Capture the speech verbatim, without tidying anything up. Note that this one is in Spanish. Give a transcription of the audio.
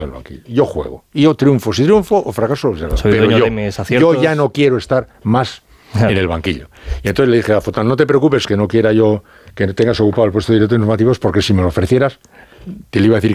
el banquillo. Yo juego. Y yo triunfo. Si triunfo o fracaso, será. Soy Pero dueño yo, de mis aciertos. yo ya no quiero estar más en el banquillo. Y entonces le dije a Fotán, no te preocupes que no quiera yo que tengas ocupado el puesto de director de informativos, porque si me lo ofrecieras, te lo iba a decir